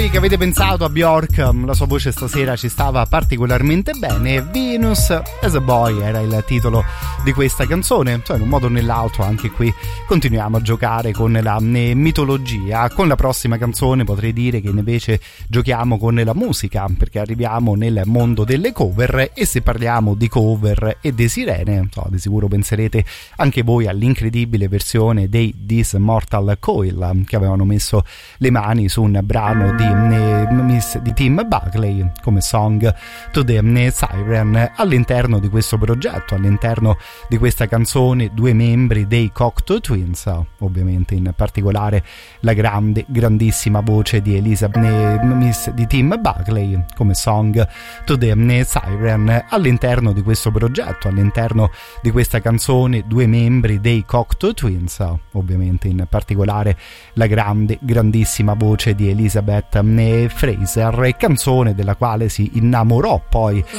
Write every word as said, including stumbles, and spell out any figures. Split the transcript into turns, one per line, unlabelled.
che avete pensato a Bjork, la sua voce stasera ci stava particolarmente bene. Venus as a Boy era il titolo di questa canzone, cioè in un modo o nell'altro anche qui continuiamo a giocare con la mitologia. Con la prossima canzone potrei dire che invece giochiamo con la musica, perché arriviamo nel mondo delle cover, e se parliamo di cover e di sirene, so, di sicuro penserete anche voi all'incredibile versione dei This Mortal Coil, che avevano messo le mani su un brano di, eh, di Tim Buckley come Song to the Siren. All'interno di questo progetto, all'interno di questa canzone, due membri dei Cocteau Twins, ovviamente in particolare la grande, grandissima voce di Elizabeth, eh, di Tim Buckley come Song to the Siren. All'interno di questo progetto, all'interno di questa canzone, due membri dei Cocteau Twins, ovviamente in particolare la grande, grandissima voce di Elizabeth Fraser, canzone della quale si innamorò poi